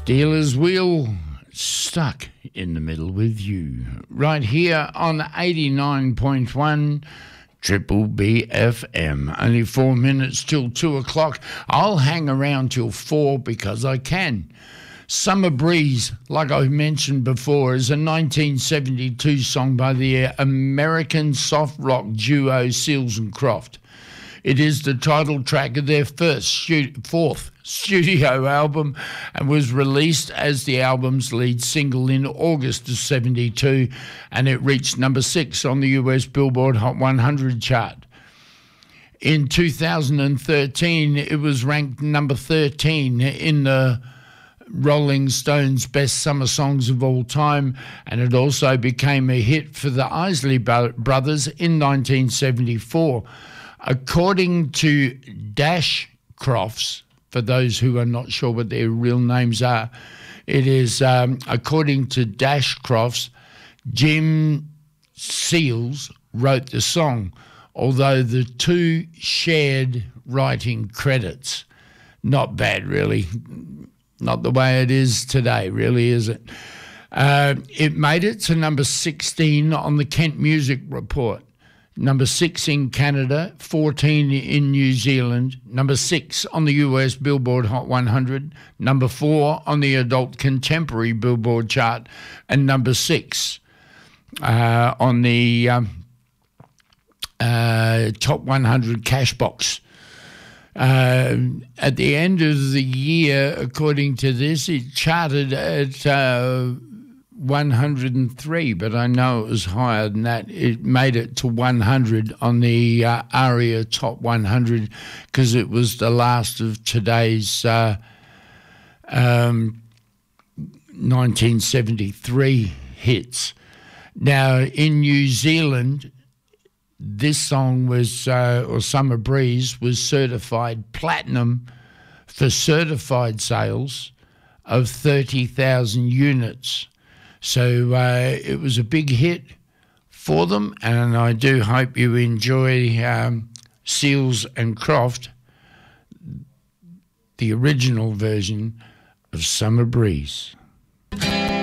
Steelers Wheel, stuck in the middle with you. Right here on 89.1 Triple B FM. Only 4 minutes till 2 o'clock. I'll hang around till 4 because I can. Summer Breeze, like I mentioned before, is a 1972 song by the American soft rock duo Seals and Croft. It is the title track of their fourth studio album and was released as the album's lead single in August of 72, and it reached number 6 on the US Billboard Hot 100 chart. In 2013, it was ranked number 13 in the Rolling Stones' Best Summer Songs of All Time, and it also became a hit for the Isley Brothers in 1974. According to Dash Crofts, for those who are not sure what their real names are, it is, according to Dash Crofts, Jim Seals wrote the song, although the two shared writing credits. Not bad, really. Not the way it is today, really, is it? It made it to number 16 on the Kent Music Report. Number 6 in Canada, 14 in New Zealand, number 6 on the US Billboard Hot 100, number 4 on the Adult Contemporary Billboard chart, and number 6 on the Top 100 Cashbox. At the end of the year, according to this, it charted at 103, but I know it was higher than that. It made it to 100 on the ARIA Top 100 because it was the last of today's 1973 hits. Now, in New Zealand, this song was, or Summer Breeze, was certified platinum for certified sales of 30,000 units. So it was a big hit for them, and I do hope you enjoy Seals and Croft, the original version of Summer Breeze.